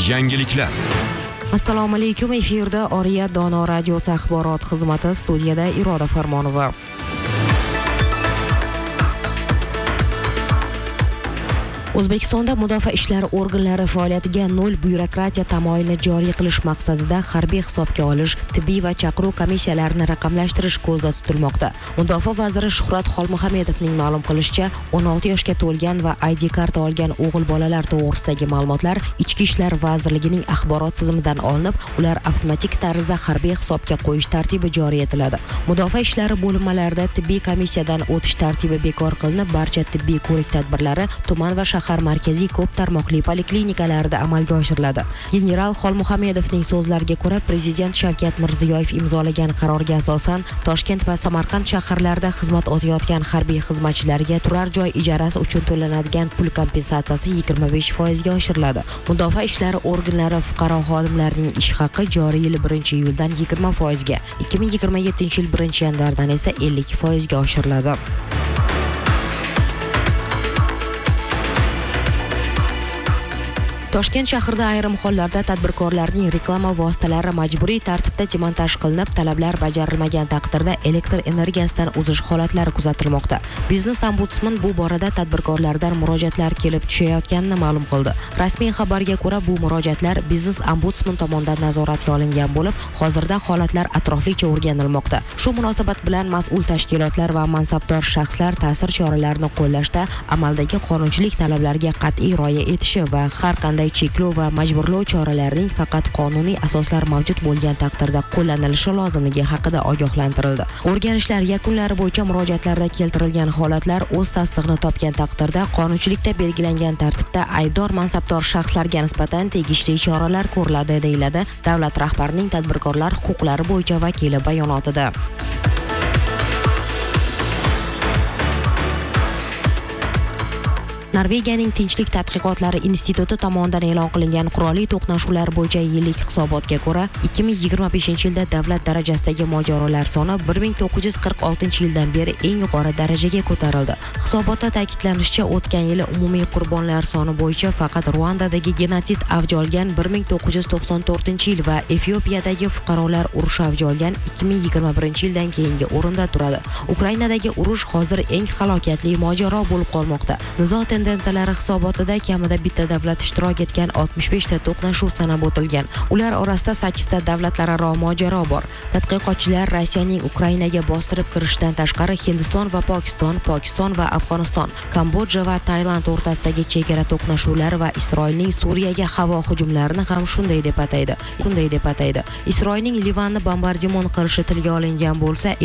Yangiliklar. Assalomu alaykum, efirda Oriya Dono radiosi axborot xizmati, studiyada Iroda Farmonova. O'zbekistonda mudofaa ishlari organlari faoliyatiga nol byurokratiya tamoyilini joriy qilish maqsadida harbiy hisobga olish, tibbiy va chaqiruv komissiyalarini raqamlashtirish ko'zda tutilmoqda. Mudofaa vaziri Shuhrat Xolmuhammedovning ma'lum qilishicha, 16 yoshga to'lgan va ID karta olgan o'g'il bolalar to'g'risidagi ma'lumotlar Ichki ishlar vazirligining axborot tizimidan olinib, ular avtomatik tarzda harbiy hisobga qo'yish tartibi joriy etiladi. Mudofaa ishlari bo'linmalarida tibbiy komissiyadan o'tish tartibi bekor qilinib, barcha tibbiy ko'rik tadbirlari tuman va shahar markaziy ko'p tarmoqli poliklinikalarida amalga oshiriladi. General Xolmuhammedovning so'zlariga ko'ra, Prezident Shavkat Mirziyoyev imzolagan qarorga asosan Toshkent va Samarqand shaharlarida xizmat o'tayotgan harbiy xizmatchilarga turar joy ijarasi uchun to'lanadigan pul kompensatsiyasi 25% ga oshiriladi. Mudofaa ishlari organlari fuqaro xodimlarining ish haqi joriy yil 1-iyuldan 20% ga, 2027-yil 1-yanvardan esa 50% ga oshiriladi. Toshkent shahrida ayrim hollarda tadbirkorlarning reklama vositalari majburiy tartibda demontaj qilinib, talablar bajarilmagan taqdirda elektr energiyasidan uzish holatlari kuzatilmoqda. Biznes ombudsman bu borada tadbirkorlardan murojaatlar kelib tushayotganini ma'lum qildi. Rasmiy xabarga ko'ra, bu murojaatlar biznes ombudsman tomonidan nazoratga olingan bo'lib, hozirda holatlar atroflicha o'rganilmoqda. Shu munosabat bilan mas'ul tashkilotlar va mansabdor shaxslar ta'sir choralarini qo'llashda amaldagi qonunchilik talablariga qat'iy rioya etishi va har qanday cheklov va majburlov choralarining faqat qonuniy asoslar mavjud bo'lgan taqdirda qo'llanilishi lozimligi haqida ogohlantirildi. O'rganishlar yakunlari bo'yicha murojaatlarda keltirilgan holatlar o'z tasdig'ini topgan taqdirda qonunchilikda belgilangan tartibda aybdor mansabdor shaxslarga nisbatan tegishli choralar ko'riladi, deyiladi davlat rahbarining tadbirkorlar huquqlari bo'yicha vakili bayonotida. Norvegiyaning Tinchlik tadqiqotlari instituti tomonidan e'lon qilingan qurolli to'qnashuvlar bo'yicha yillik hisobotga ko'ra, 2025-yilda davlat darajasidagi mojarolar soni 1946-yildan beri eng yuqori darajaga ko'tarildi. Hisobotda ta'kidlanishicha, o'tgan yili umumiy qurbonlar soni bo'yicha faqat Ruandadagi genotsid avj olgan 1994-yil va Efiopiyadagi fuqarolar urushi avj olgan 2021-yildan keyingi o'rinda turadi. Ukrainadagi urush hozir eng halokatli mojaro bo'lib qolmoqda. Nizo tendensiyalari hisobotida kamida bitta davlat ishtirok etgan 65 ta to'qnashuv sanab o'tilgan. Ular orasida 8 ta davlatlararo mojaro bor. Tadqiqotchilar Rossiyaning Ukrainaga bostirib kirishidan tashqari Hindiston va Pokiston, Pokiston va Afg'oniston, Kambodja va Tailand o'rtasidagi chegara to'qnashuvlari va Isroilning Suriyaga havo hujumlarini ham shunday deb ataydi. Isroilning Livanni bombardimon qilishi tilga olingan bo'lsa,